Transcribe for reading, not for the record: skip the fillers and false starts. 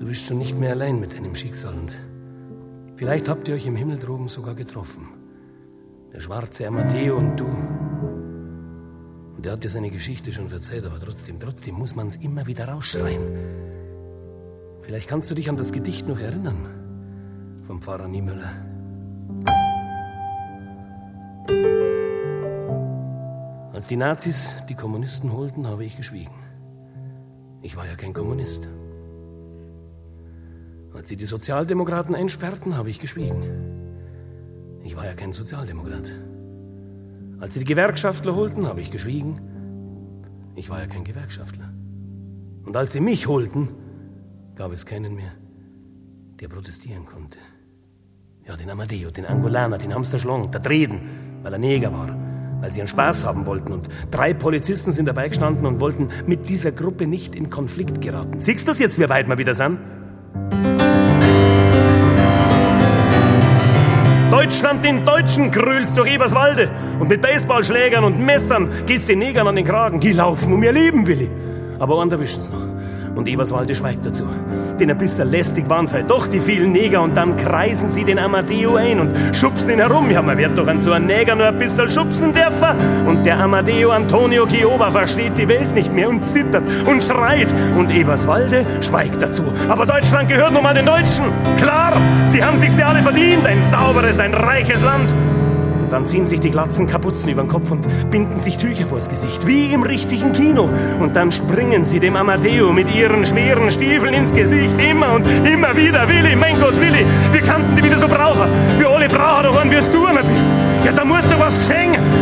bist schon nicht mehr allein mit deinem Schicksal und vielleicht habt ihr euch im Himmel droben sogar getroffen. Der schwarze Amadeo und du. Und er hat dir seine Geschichte schon verzeiht, aber trotzdem muss man es immer wieder rausschreien. Vielleicht kannst du dich an das Gedicht noch erinnern, vom Pfarrer Niemöller. Als die Nazis die Kommunisten holten, habe ich geschwiegen. Ich war ja kein Kommunist. Als sie die Sozialdemokraten einsperrten, habe ich geschwiegen. Ich war ja kein Sozialdemokrat. Als sie die Gewerkschaftler holten, habe ich geschwiegen. Ich war ja kein Gewerkschaftler. Und als sie mich holten, gab es keinen mehr, der protestieren konnte. Ja, den Amadeo, den Angolaner, den haben's verschlungen, der Treden, weil er Neger war, weil sie ihren Spaß haben wollten. Und 3 Polizisten sind dabei gestanden und wollten mit dieser Gruppe nicht in Konflikt geraten. Siehst du das jetzt, wie weit wir wieder sind? Deutschland den Deutschen grült's durch Eberswalde und mit Baseballschlägern und Messern geht's den Negern an den Kragen. Die laufen um ihr Leben, Willi. Aber einen erwischen's noch. Und Eberswalde schweigt dazu. Denn ein bisschen lästig waren's halt doch, die vielen Neger. Und dann kreisen sie den Amadeo ein und schubsen ihn herum. Ja, man wird doch an so einen Neger nur ein bisschen schubsen dürfen. Und der Amadeo Antonio Chioba versteht die Welt nicht mehr und zittert und schreit. Und Eberswalde schweigt dazu. Aber Deutschland gehört nun mal den Deutschen. Klar, sie haben sich's ja alle verdient. Ein sauberes, ein reiches Land. Und dann ziehen sich die glatzen Kapuzen über den Kopf und binden sich Tücher vors Gesicht, wie im richtigen Kino. Und dann springen sie dem Amadeo mit ihren schweren Stiefeln ins Gesicht. Immer und immer wieder. Willi, mein Gott, Willi, wir kannten die wieder so brauchen. Wir alle brauchen doch einen, wie du einer bist. Ja, da muss doch was geschehen.